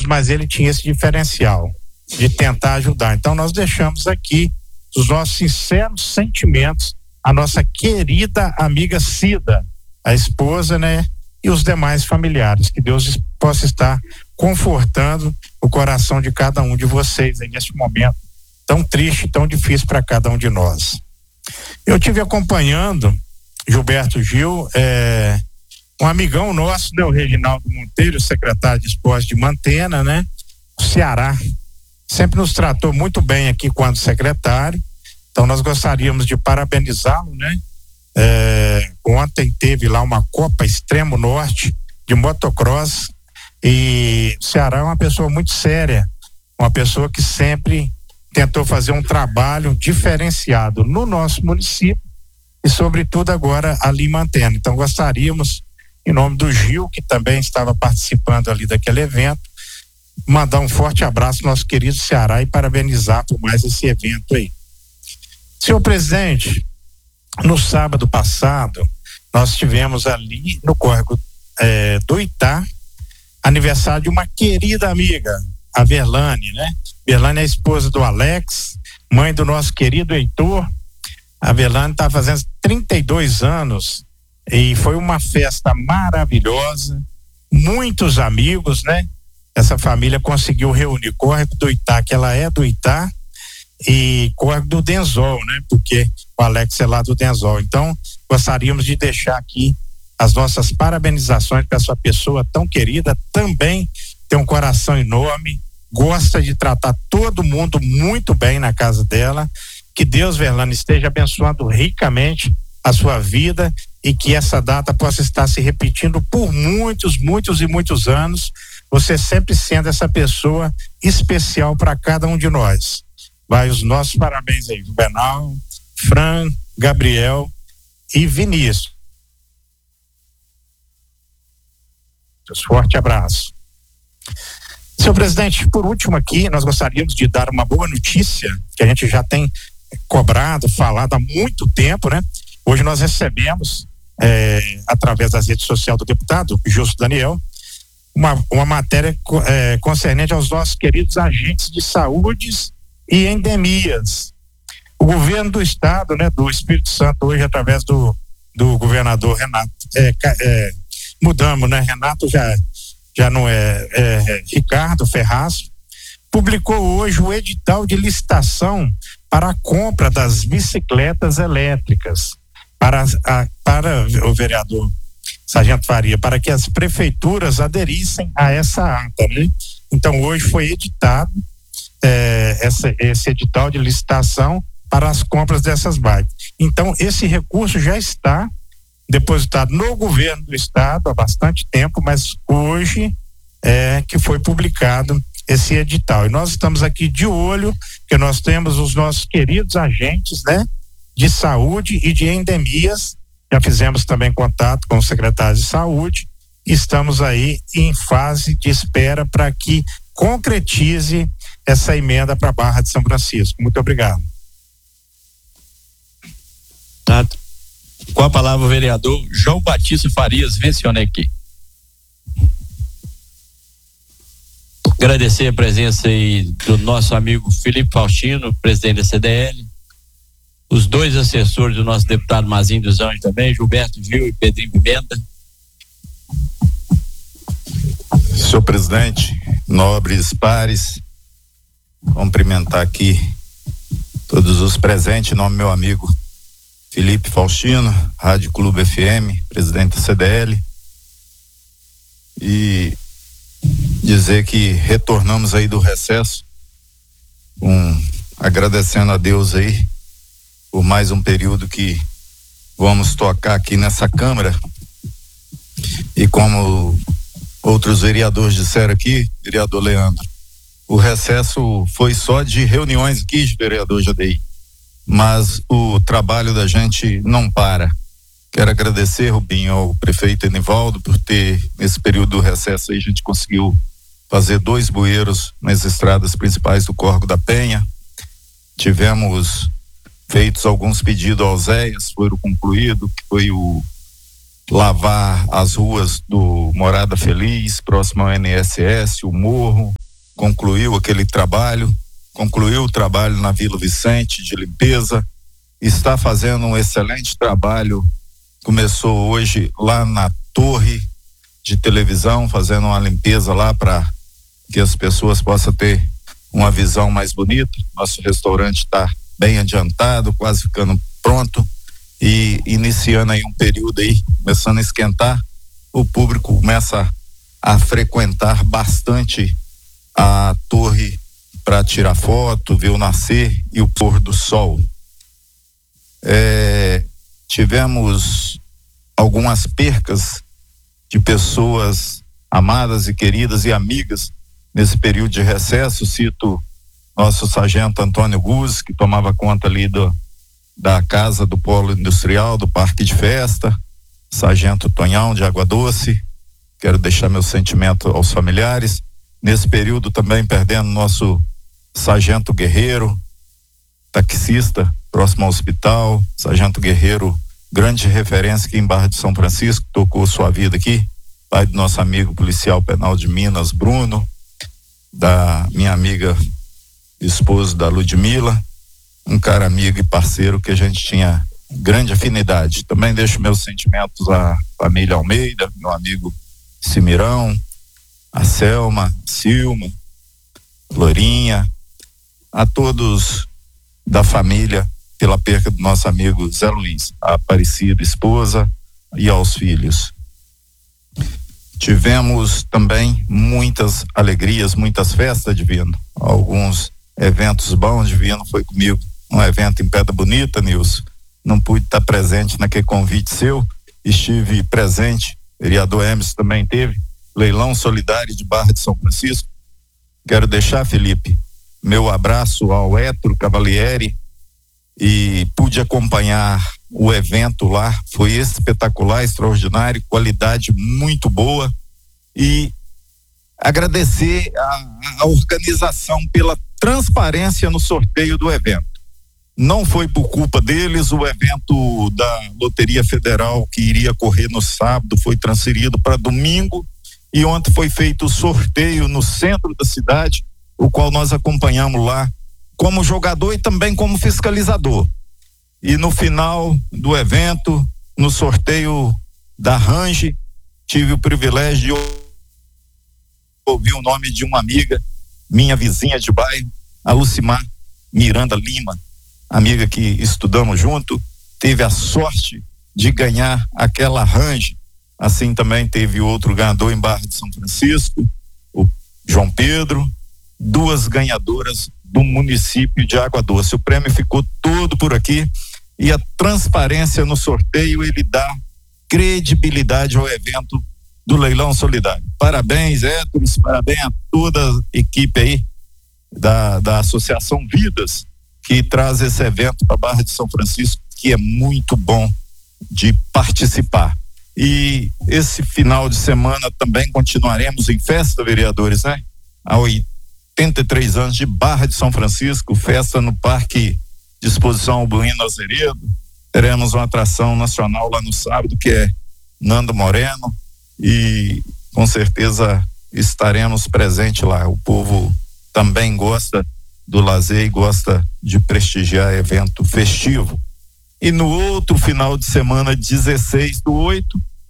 mas ele tinha esse diferencial de tentar ajudar. Então nós deixamos aqui os nossos sinceros sentimentos à nossa querida amiga Cida, a esposa, né? E os demais familiares. Que Deus possa estar confortando o coração de cada um de vocês aí neste momento tão triste, tão difícil para cada um de nós. Eu tive acompanhando Gilberto Gil, um amigão nosso, né, o Reginaldo Monteiro, secretário de Esporte de Mantena, né? O Ceará sempre nos tratou muito bem aqui quando secretário, então nós gostaríamos de parabenizá-lo, né? Ontem teve lá uma Copa Extremo Norte de motocross e o Ceará é uma pessoa muito séria, uma pessoa que sempre tentou fazer um trabalho diferenciado no nosso município e sobretudo agora ali em Mantena. Então gostaríamos, em nome do Gil, que também estava participando ali daquele evento, mandar um forte abraço ao nosso querido Ceará e parabenizar por mais esse evento aí. Senhor presidente, no sábado passado nós tivemos ali no córrego do Itá aniversário de uma querida amiga, a Verlane, né? Verlane é a esposa do Alex, mãe do nosso querido Heitor. A Verlane está fazendo 32 anos e foi uma festa maravilhosa, muitos amigos, né? Essa família conseguiu reunir córrego do Itá, que ela é do Itá, e córrego do Denzol, né? Porque o Alex é lá do Denzol. Então, gostaríamos de deixar aqui as nossas parabenizações para essa pessoa tão querida, também tem um coração enorme, gosta de tratar todo mundo muito bem na casa dela. Que Deus, Verlane, esteja abençoando ricamente a sua vida e que essa data possa estar se repetindo por muitos e muitos anos, você sempre sendo essa pessoa especial para cada um de nós. Vai os nossos parabéns aí, Juvenal, Fran, Gabriel e Vinícius. Forte abraço. Senhor presidente, por último aqui, nós gostaríamos de dar uma boa notícia, que a gente já tem cobrado, falado há muito tempo, né? Hoje nós recebemos, através das redes sociais do deputado Justo Daniel, uma matéria concernente aos nossos queridos agentes de saúde e endemias. O governo do estado, né, do Espírito Santo, hoje através do governador Renato, mudamos, né? Renato já não é Ricardo Ferraz, publicou hoje o edital de licitação para a compra das bicicletas elétricas para o vereador Sargento Faria, para que as prefeituras aderissem a essa ata, né? Então hoje foi editado esse edital de licitação para as compras dessas bikes. Então esse recurso já está depositado no governo do estado há bastante tempo, mas hoje que foi publicado esse edital. E nós estamos aqui de olho, que nós temos os nossos queridos agentes, né, de saúde e de endemias. Já fizemos também contato com o secretário de saúde e estamos aí em fase de espera para que concretize essa emenda para a Barra de São Francisco. Muito obrigado. Tá. Com a palavra o vereador João Batista Farias Vencionec. Agradecer a presença aí do nosso amigo Felipe Faustino, presidente da CDL, os dois assessores do nosso deputado Mazinho dos Anjos também, Gilberto Gil e Pedrinho Pimenta. Senhor presidente, nobres pares, cumprimentar aqui todos os presentes em nome do meu amigo Felipe Faustino, Rádio Clube FM, presidente da CDL, e dizer que retornamos aí do recesso, agradecendo a Deus aí por mais um período que vamos tocar aqui nessa Câmara. E como outros vereadores disseram aqui, vereador Leandro, o recesso foi só de reuniões aqui, vereador Jadei, mas o trabalho da gente não para. Quero agradecer, Rubinho, ao prefeito Enivaldo por ter, nesse período do recesso aí, a gente conseguiu fazer 2 bueiros nas estradas principais do Córrego da Penha. Tivemos feitos alguns pedidos aos EIAs, foram concluídos, que foi o lavar as ruas do Morada Feliz, próximo ao NSS, o Morro, concluiu aquele trabalho, concluiu o trabalho na Vila Vicente de limpeza, está fazendo um excelente trabalho, começou hoje lá na torre de televisão, fazendo uma limpeza lá para que as pessoas possam ter uma visão mais bonita. Nosso restaurante está bem adiantado, quase ficando pronto e iniciando aí um período aí, começando a esquentar, o público começa a frequentar bastante a torre para tirar foto, ver o nascer e o pôr do sol. Tivemos algumas percas de pessoas amadas e queridas e amigas nesse período de recesso. Cito nosso sargento Antônio Guzzi, que tomava conta ali da casa do Polo Industrial, do Parque de Festa, sargento Tonhão de Água Doce. Quero deixar meu sentimento aos familiares. Nesse período também perdendo nosso sargento Guerreiro, taxista, próximo ao hospital. Sargento Guerreiro, grande referência aqui em Barra de São Francisco, tocou sua vida aqui. Pai do nosso amigo policial penal de Minas, Bruno, da minha amiga esposa da Ludmila, um cara amigo e parceiro que a gente tinha grande afinidade. Também deixo meus sentimentos à família Almeida, meu amigo Cimirão, a Selma, Silma, Florinha, a todos da família pela perca do nosso amigo Zé Luiz, a Aparecida esposa e aos filhos. Tivemos também muitas alegrias, muitas festas, Divino, alguns eventos bons. Divino foi comigo um evento em Pedra Bonita, Nilson, não pude estar presente naquele convite seu, estive presente, vereador Emerson também teve, leilão solidário de Barra de São Francisco. Quero deixar, Felipe, meu abraço ao Hétero Cavalieri, e pude acompanhar o evento lá, foi espetacular, extraordinário, qualidade muito boa, e agradecer a organização pela transparência no sorteio do evento. Não foi por culpa deles, o evento da Loteria Federal que iria ocorrer no sábado foi transferido para domingo, e ontem foi feito o sorteio no centro da cidade, o qual nós acompanhamos lá como jogador e também como fiscalizador. E no final do evento, no sorteio da Range, tive o privilégio de ouvir o nome de uma amiga, minha vizinha de bairro, a Lucimar Miranda Lima, amiga que estudamos junto, teve a sorte de ganhar aquela Range. Assim também teve outro ganhador em Barra de São Francisco, o João Pedro, duas ganhadoras do município de Água Doce. O prêmio ficou todo por aqui, e a transparência no sorteio, ele dá credibilidade ao evento do leilão solidário. Parabéns, Héteros, parabéns a toda a equipe aí da Associação Vidas, que traz esse evento para Barra de São Francisco, que é muito bom de participar. E esse final de semana também continuaremos em festa, vereadores, né? Há 83 anos de Barra de São Francisco, festa no Parque de Exposição Albuíno Azeredo. Teremos uma atração nacional lá no sábado, que é Nando Moreno, e com certeza estaremos presentes lá. O povo também gosta do lazer e gosta de prestigiar evento festivo. E no outro final de semana, 16/8,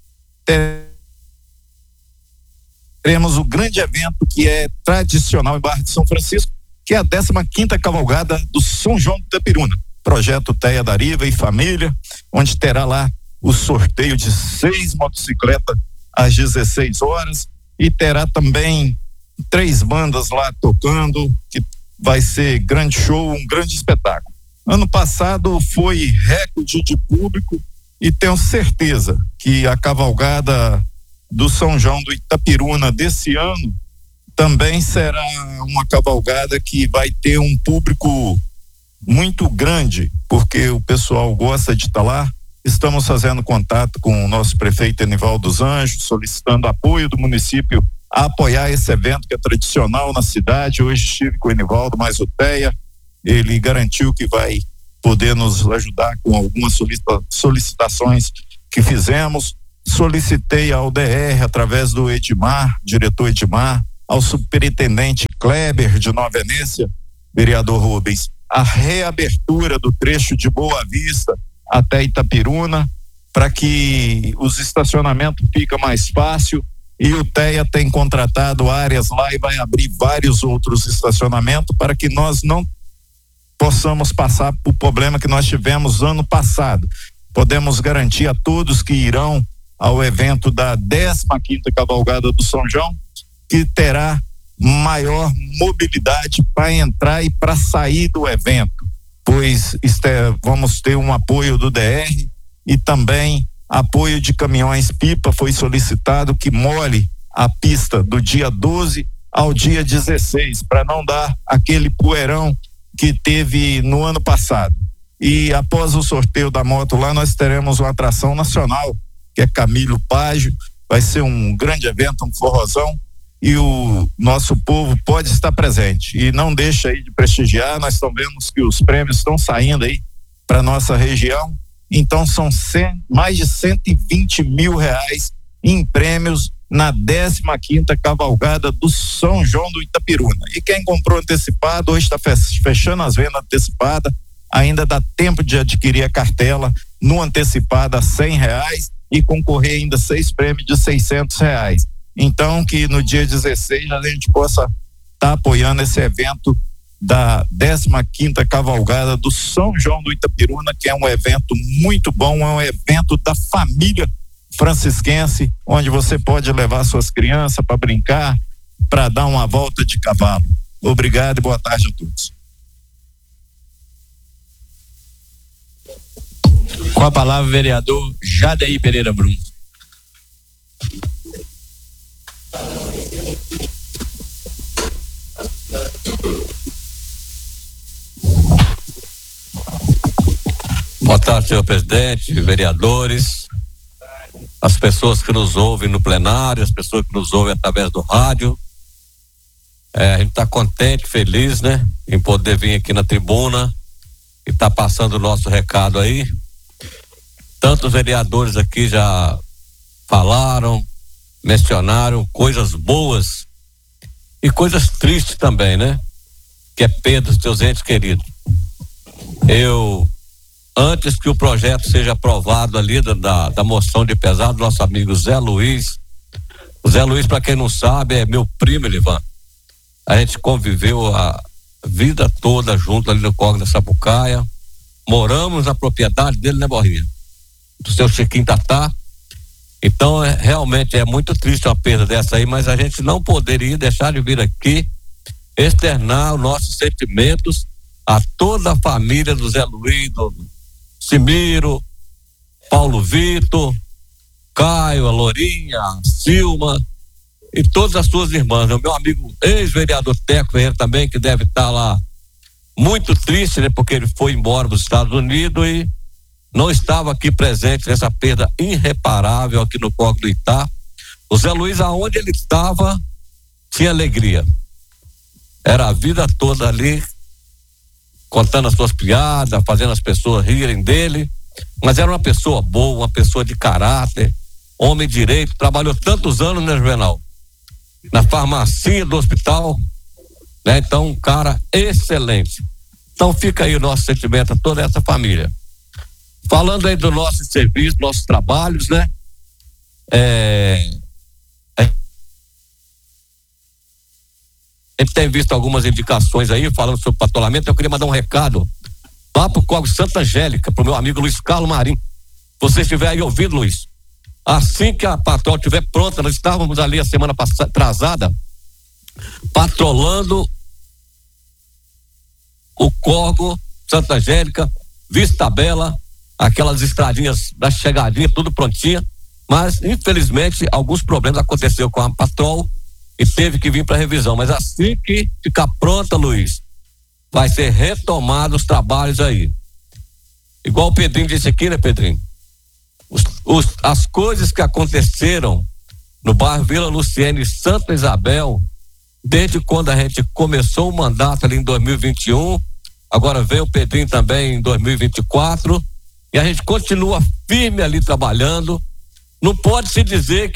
teremos o grande evento que é tradicional em Barra de São Francisco, que é a 15ª cavalgada do São João do Itapiruna, projeto Teia Dariva e Família, onde terá lá o sorteio de 6 motocicletas às 16 horas, e terá também 3 bandas lá tocando, que vai ser grande show, um grande espetáculo. Ano passado foi recorde de público, e tenho certeza que a cavalgada do São João do Itapiruna desse ano também será uma cavalgada que vai ter um público muito grande, porque o pessoal gosta de estar lá. Estamos fazendo contato com o nosso prefeito Enivaldo dos Anjos, solicitando apoio do município a apoiar esse evento que é tradicional na cidade. Hoje estive com o Enivaldo, mais o Teia, ele garantiu que vai poder nos ajudar com algumas solicitações que fizemos. Solicitei ao DR, através do Edmar, diretor Edmar, ao superintendente Kleber de Nova Venécia, vereador Rubens, a reabertura do trecho de Boa Vista até Itapiruna, para que os estacionamentos fiquem mais fácil, e o TEA tem contratado áreas lá e vai abrir vários outros estacionamentos para que nós não possamos passar por problema que nós tivemos ano passado. Podemos garantir a todos que irão ao evento da 15ª Cavalgada do São João que terá maior mobilidade para entrar e para sair do evento, pois vamos ter um apoio do DR e também apoio de caminhões pipa. Foi solicitado que molhe a pista do dia 12 ao dia 16 para não dar aquele poeirão que teve no ano passado. E após o sorteio da moto lá, nós teremos uma atração nacional, que é Camilo Págio. Vai ser um grande evento, um forrozão, e o nosso povo pode estar presente. E não deixa aí de prestigiar. Nós estamos vendo que os prêmios estão saindo aí para nossa região. Então são mais de 120 mil reais em prêmios na 15ª Cavalgada do São João do Itapiruna. E quem comprou antecipado, hoje está fechando as vendas antecipadas, ainda dá tempo de adquirir a cartela no antecipado a R$100 e concorrer ainda 6 prêmios de R$600. Então, que no dia 16 a gente possa estar apoiando esse evento da 15ª Cavalgada do São João do Itapiruna, que é um evento muito bom, é um evento da família francisquense, onde você pode levar suas crianças para brincar, para dar uma volta de cavalo. Obrigado e boa tarde a todos. Com a palavra, vereador Jadeir Pereira Brum. Boa tarde, senhor presidente, vereadores, as pessoas que nos ouvem no plenário, as pessoas que nos ouvem através do rádio. A gente está contente, feliz, né, em poder vir aqui na tribuna e tá passando o nosso recado aí. Tantos vereadores aqui já falaram, mencionaram coisas boas e coisas tristes também, né? Que é perda dos seus entes queridos. Antes que o projeto seja aprovado ali da moção de pesar do nosso amigo Zé Luiz. O Zé Luiz, para quem não sabe, é meu primo, Elivan. A gente conviveu a vida toda junto ali no Córrego da Sapucaia. Moramos na propriedade dele, né, Borrinha? Do seu Chiquinho Tatá. Então, realmente é muito triste uma perda dessa aí, mas a gente não poderia deixar de vir aqui externar os nossos sentimentos a toda a família do Zé Luiz, do Simiro, Paulo Vitor, Caio, a Lourinha, a Silma e todas as suas irmãs. O meu amigo ex-vereador Teco Ferreira também, que deve estar lá muito triste, né? Porque ele foi embora para os Estados Unidos e não estava aqui presente nessa perda irreparável aqui no Córrego do Itá. O Zé Luiz, aonde ele estava, tinha alegria. Era a vida toda ali, contando as suas piadas, fazendo as pessoas rirem dele, mas era uma pessoa boa, uma pessoa de caráter, homem direito, trabalhou tantos anos, né, Juvenal? Na farmácia do hospital, né? Então, um cara excelente. Então fica aí o nosso sentimento a toda essa família. Falando aí do nosso serviço, nossos trabalhos, né? A gente tem visto algumas indicações aí falando sobre patrulhamento. Eu queria mandar um recado lá pro Córrego Santa Angélica, pro meu amigo Luiz Carlos Marim. Se você estiver aí ouvindo, Luiz, assim que a patrulha estiver pronta, nós estávamos ali a semana atrasada patrolando o Córrego Santa Angélica, Vista Bela, aquelas estradinhas da chegadinha, tudo prontinha, mas infelizmente alguns problemas aconteceram com a patrol e teve que vir para revisão. Mas assim que ficar pronta, Luiz, vai ser retomado os trabalhos aí. Igual o Pedrinho disse aqui, né, Pedrinho? As coisas que aconteceram no bairro Vila Luciene e Santa Isabel, desde quando a gente começou o mandato ali em 2021, agora veio o Pedrinho também em 2024, e a gente continua firme ali trabalhando. Não pode se dizer que